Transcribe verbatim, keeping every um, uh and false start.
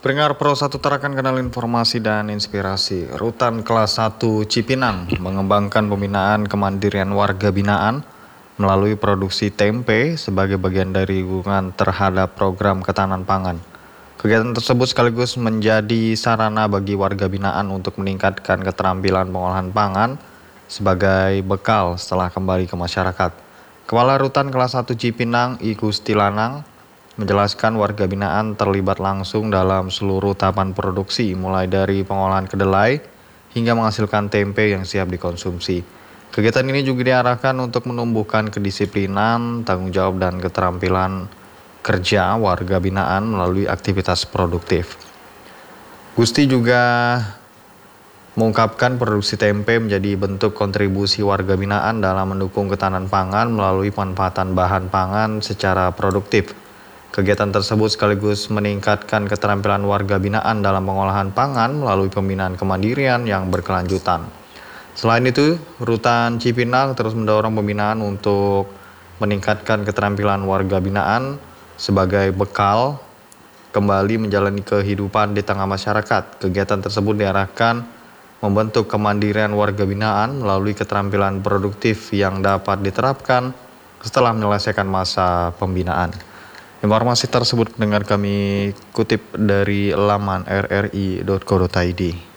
Pendengar Pro satu Tarakan, kenal informasi dan inspirasi. Rutan kelas satu Cipinang mengembangkan pembinaan kemandirian warga binaan melalui produksi tempe sebagai bagian dari dukungan terhadap program ketahanan pangan. Kegiatan tersebut sekaligus menjadi sarana bagi warga binaan untuk meningkatkan keterampilan pengolahan pangan sebagai bekal setelah kembali ke masyarakat. Kepala Rutan kelas satu Cipinang, I Gusti Lanang, menjelaskan warga binaan terlibat langsung dalam seluruh tahapan produksi, mulai dari pengolahan kedelai hingga menghasilkan tempe yang siap dikonsumsi. Kegiatan ini juga diarahkan untuk menumbuhkan kedisiplinan, tanggung jawab, dan keterampilan kerja warga binaan melalui aktivitas produktif. Gusti juga mengungkapkan produksi tempe menjadi bentuk kontribusi warga binaan dalam mendukung ketahanan pangan melalui pemanfaatan bahan pangan secara produktif. Kegiatan tersebut sekaligus meningkatkan keterampilan warga binaan dalam pengolahan pangan melalui pembinaan kemandirian yang berkelanjutan. Selain itu, Rutan Cipinang terus mendorong pembinaan untuk meningkatkan keterampilan warga binaan sebagai bekal kembali menjalani kehidupan di tengah masyarakat. Kegiatan tersebut diarahkan membentuk kemandirian warga binaan melalui keterampilan produktif yang dapat diterapkan setelah menyelesaikan masa pembinaan. Informasi tersebut pendengar kami kutip dari laman r r i titik co titik i d.